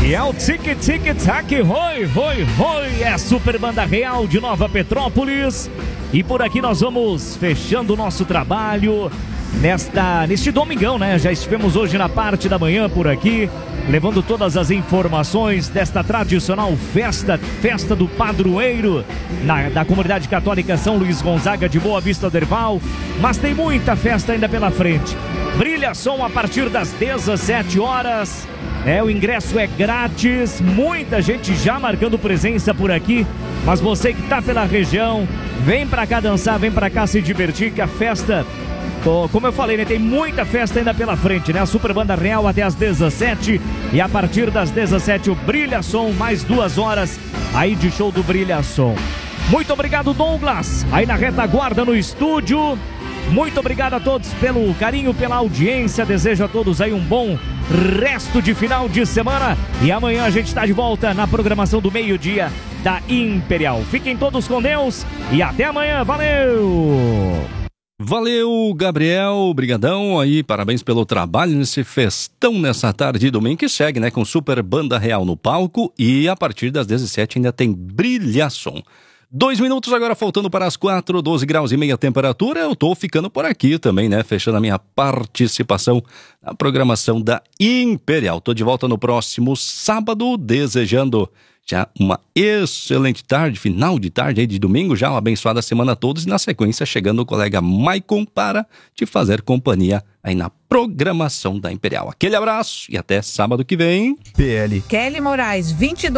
E é o tic-tic-tac, roi, é a Super Banda Real de Nova Petrópolis. E por aqui nós vamos fechando o nosso trabalho neste domingão, né? Já estivemos hoje na parte da manhã por aqui, levando todas as informações desta tradicional festa do padroeiro da comunidade católica São Luís Gonzaga de Boa Vista do Herval. Mas tem muita festa ainda pela frente. Brilha som a partir das 17 horas. O ingresso é grátis, muita gente já marcando presença por aqui. Mas você que tá pela região, vem pra cá dançar, vem pra cá se divertir, que a festa, como eu falei, né, tem muita festa ainda pela frente, né? A Super Banda Real até as 17 e a partir das 17 o Brilha Som, mais 2 horas aí de show do Brilha Som. Muito obrigado, Douglas, aí na retaguarda no estúdio. Muito obrigado a todos pelo carinho, pela audiência. Desejo a todos aí um bom resto de final de semana. E amanhã a gente está de volta na programação do meio-dia da Imperial. Fiquem todos com Deus e até amanhã. Valeu! Valeu, Gabriel, brigadão aí, parabéns pelo trabalho nesse festão nessa tarde de domingo que segue, né, com Super Banda Real no palco e a partir das 17 ainda tem Brilha Som. 2 minutos agora faltando para as 4, 12 graus e meia temperatura. Eu tô ficando por aqui também, né? Fechando a minha participação na programação da Imperial. Tô de volta no próximo sábado, desejando já uma excelente tarde, final de tarde aí de domingo, já uma abençoada semana a todos. E na sequência chegando o colega Maicon para te fazer companhia aí na programação da Imperial. Aquele abraço e até sábado que vem. PL Kelly Moraes,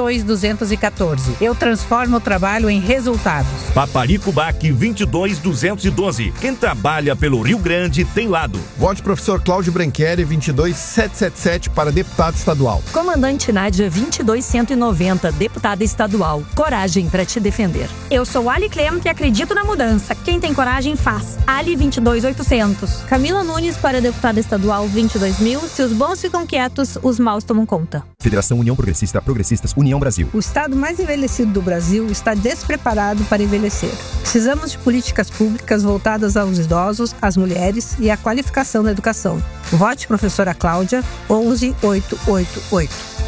22214. Eu transformo o trabalho em resultados. Paparico Bac, 22212. Quem trabalha pelo Rio Grande tem lado. Vote professor Cláudio Branchieri, 22777 para deputado estadual. Comandante Nádia, 22190, deputada estadual. Coragem para te defender. Eu sou Ali Clem, que acredito na mudança. Quem tem coragem faz. Ali 22800. Camila Nunes para deputada estadual, 22.000. Se os bons ficam quietos, os maus tomam conta. Federação União Progressista, Progressistas, União Brasil. O estado mais envelhecido do Brasil está despreparado para envelhecer. Precisamos de políticas públicas voltadas aos idosos, às mulheres e à qualificação da educação. Vote professora Cláudia, 11888.